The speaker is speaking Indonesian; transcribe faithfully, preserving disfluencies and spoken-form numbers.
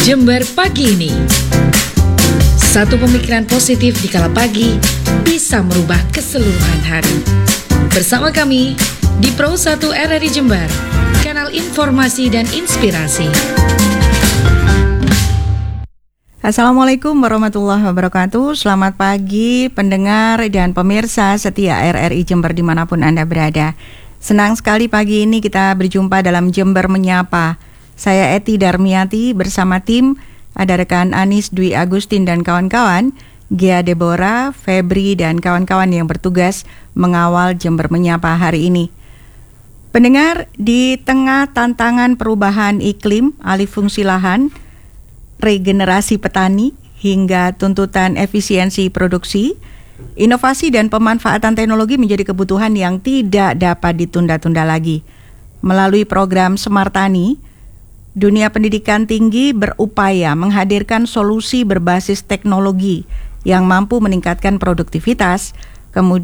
Jember pagi ini. Satu pemikiran positif di kala pagi bisa merubah keseluruhan hari. Bersama kami di Pro satu R R I Jember, kanal informasi dan inspirasi. Assalamualaikum warahmatullahi wabarakatuh. Selamat pagi pendengar dan pemirsa setia R R I Jember dimanapun Anda berada. Senang sekali pagi ini kita berjumpa dalam Jember Menyapa. Saya Eti Darmiati bersama tim, ada rekan Anis Dwi Agustin dan kawan-kawan, Gia Deborah, Febri dan kawan-kawan yang bertugas mengawal Jember Menyapa hari ini. Pendengar, di tengah tantangan perubahan iklim, alih fungsi lahan, regenerasi petani, hingga tuntutan efisiensi produksi, inovasi dan pemanfaatan teknologi menjadi kebutuhan yang tidak dapat ditunda-tunda lagi. Melalui program Smart Tani, dunia pendidikan tinggi berupaya menghadirkan solusi berbasis teknologi yang mampu meningkatkan produktivitas, kemudian